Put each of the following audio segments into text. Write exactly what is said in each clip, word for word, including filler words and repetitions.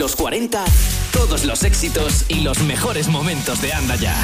Los cuarenta, todos los éxitos y los mejores momentos de Anda Ya.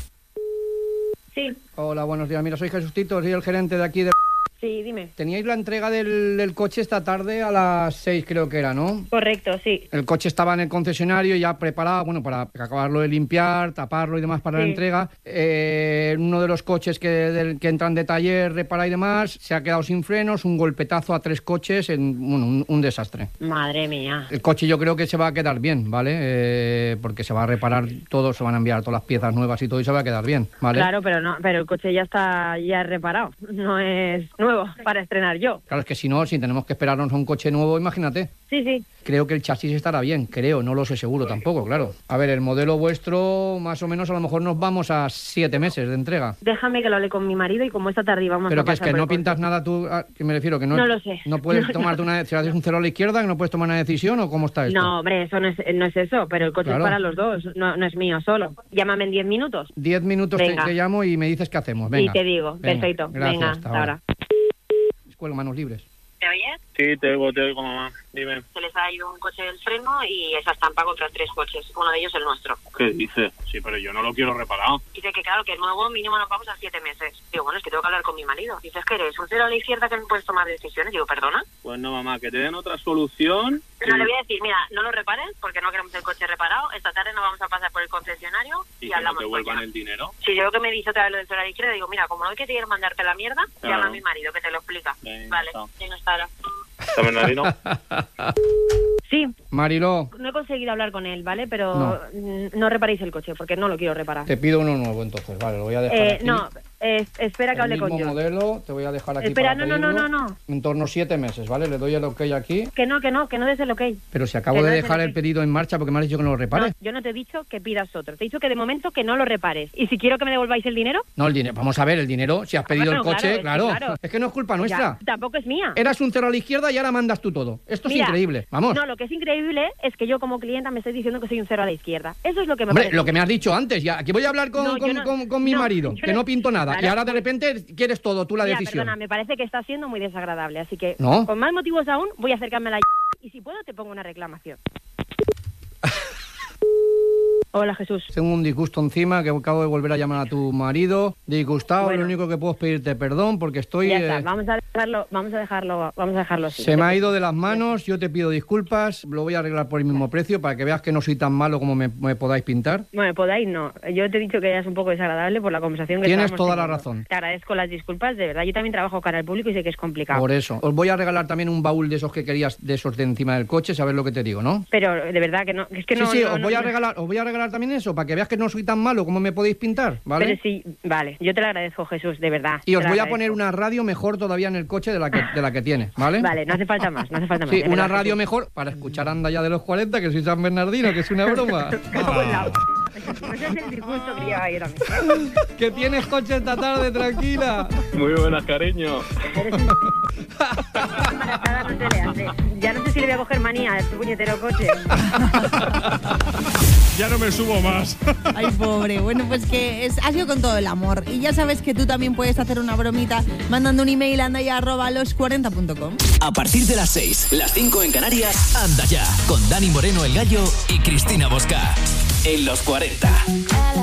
Sí. Hola, buenos días. Mira, soy Jesús Tito, soy el gerente de aquí de... Sí, dime. Teníais la entrega del, del coche esta tarde a las seis, creo que era, ¿no? Correcto, sí. El coche estaba en el concesionario ya preparado, bueno, para acabarlo de limpiar, taparlo y demás para Sí. la entrega. Eh, uno de los coches que, del, que entran de taller, repara y demás, se ha quedado sin frenos, un golpetazo a tres coches, en, bueno, un, un desastre. Madre mía. El coche yo creo que se va a quedar bien, ¿vale? Eh, porque se va a reparar todo, se van a enviar todas las piezas nuevas y todo y se va a quedar bien, ¿vale? Claro, pero no, pero el coche ya está ya reparado. No es nuevo para estrenar yo. Claro, es que si no, si tenemos que esperarnos a un coche nuevo, imagínate. Sí, sí. Creo que el chasis estará bien, creo, no lo sé seguro tampoco, claro. A ver, el modelo vuestro, más o menos, a lo mejor nos vamos a siete meses de entrega. Déjame que lo hable con mi marido y como esta tarde vamos Pero a que es pasar que por no el coche. pintas nada tú, ¿a qué me refiero? Que no, No lo sé. No puedes No, tomarte no. una... Si haces un cero a la izquierda, que no puedes tomar una decisión, ¿o cómo está esto? No, hombre, eso no es, no es eso, pero el coche Claro. es para los dos, no, no es mío solo. Llámame en diez minutos. Diez minutos te, Venga. te llamo y me dices qué hacemos, venga. Y te digo, Venga, perfecto. gracias, Venga, hasta hasta ahora. ahora. Escuela Manos Libres. ¿Me oyes? Sí, te oigo, te oigo, mamá. Dime. Se les ha ido un coche del freno y esa estampa contra tres coches, uno de ellos el nuestro. ¿Qué dices? Sí, pero yo no lo quiero reparado. Dice que claro, que el nuevo mínimo nos vamos a siete meses. Digo, bueno, es que tengo que hablar con mi marido. Dices que eres un cero a la izquierda que no puedes tomar decisiones. Digo, ¿perdona? Pues no, mamá, que te den otra solución. No, le voy a decir, mira, no lo repares porque no queremos el coche reparado. Esta tarde nos vamos a pasar por el concesionario y, Y que no hablamos te con vuelvan ella. el dinero. Si yo que me dice otra vez lo del cero a la izquierda, digo, mira, como no hay que querer mandarte la mierda, Claro. llama a mi marido que te lo explica. Venga, Vale, chao. ya no estará. ¿Está Bernardino? Sí, Mariló, no he conseguido hablar con él, ¿vale? Pero No. mm, no reparéis el coche porque no lo quiero reparar. te pido uno nuevo entonces, vale, lo voy a dejar Eh, aquí. no, eh, espera que hable el con mismo yo. modelo, te voy a dejar aquí Espera, para no, no, no, pedirlo. no, no. En torno a siete meses, ¿vale? Le doy el ok aquí. Que no, que no, que no des el ok. Pero si acabo Que no de es dejar el el ok. pedido en marcha porque me has dicho que no lo No, repare. yo no te he dicho que pidas otro. Te he dicho que de momento que no lo repares. Y si quiero que me devolváis el dinero, No, el dinero. Vamos a ver, el dinero. Si has pedido bueno, el coche, claro, claro. es que claro. Es que no es culpa nuestra. ya, tampoco es mía. Eras un cero a la izquierda y ahora mandas tú todo. Esto es Mira, increíble. Vamos. No, lo que es increíble es que yo como clienta me estoy diciendo que soy un cero a la izquierda. Eso es lo que me Hombre, parece. lo que me has dicho antes, ya. Aquí voy a hablar con, No, yo con, no- con- con mi no, marido, yo que no- no pinto nada. Claro. Y ahora de repente quieres todo, tú la Mira, decisión. perdona, me parece que está siendo muy desagradable. Así que, No. con más motivos aún, voy a acercarme a la y si puedo te pongo una reclamación. Hola, Jesús. Tengo un disgusto encima, que acabo de volver a llamar a tu marido. Disgustado, Bueno. lo único que puedo es pedirte perdón porque estoy... Ya está, eh, vamos a dejarlo, vamos a dejarlo, vamos a dejarlo así. Se me ha ido de las manos, yo te pido disculpas, lo voy a arreglar por el mismo precio para que veas que no soy tan malo como me, me podáis pintar. Bueno, podáis no. Yo te he dicho que ya es un poco desagradable por la conversación que Tienes estábamos toda la teniendo. razón. Te agradezco las disculpas, de verdad. Yo también trabajo cara al público y sé que es complicado. Por eso. Os voy a regalar también un baúl de esos que querías, de esos de encima del coche, sabes lo que te digo, ¿no? Pero de verdad que no, es que no. sí, sí, no, os no, voy a no. regalar, os voy a regalar también eso, para que veas que no soy tan malo como me podéis pintar, ¿vale? Pero sí, vale. Yo te lo agradezco, Jesús, de verdad. Y os te lo voy a agradezco. poner una radio mejor todavía en el coche de la que, de la que tiene, ¿vale? Vale, no hace falta más, no hace falta más. Sí, de una verdad, radio Jesús. mejor para escuchar Anda Ya de los cuarenta, que soy San Bernardino, que es una broma. Ese es el disgusto que lleva ahí también. Que tienes coche esta tarde, tranquila. Muy buenas, cariño. Eres un... embarazada, no se le hace. Ya no sé si le voy a coger manía a este puñetero coche. Ya no me subo más. Ay, pobre. Bueno, pues que es, ha sido con todo el amor. Y ya sabes que tú también puedes hacer una bromita mandando un email a andaya arroba los cuarenta punto com. A partir de las seis, las cinco en Canarias, Anda Ya, con Dani Moreno el Gallo y Cristina Bosca. En Los cuarenta.